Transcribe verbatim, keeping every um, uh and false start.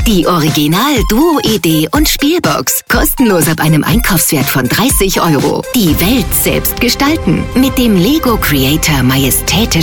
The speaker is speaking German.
Die Original-Duo-Idee und Spielbox. Kostenlos ab einem Einkaufswert von dreißig Euro. Die Welt selbst gestalten. Mit dem Lego Creator majestätisch